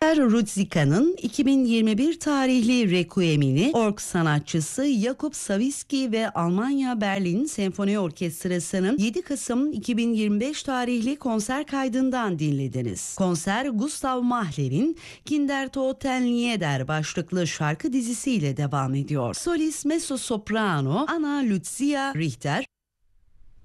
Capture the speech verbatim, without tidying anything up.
Rudzika'nın iki bin yirmi bir tarihli Requiem'ini org sanatçısı Jakub Sawicki ve Almanya Berlin Senfoni Orkestrası'nın yedi Kasım iki bin yirmi beş tarihli konser kaydından dinlediniz. Konser Gustav Mahler'in Kindertoten Lieder başlıklı şarkı dizisiyle devam ediyor. Solist mezzo soprano Anna Lucia Richter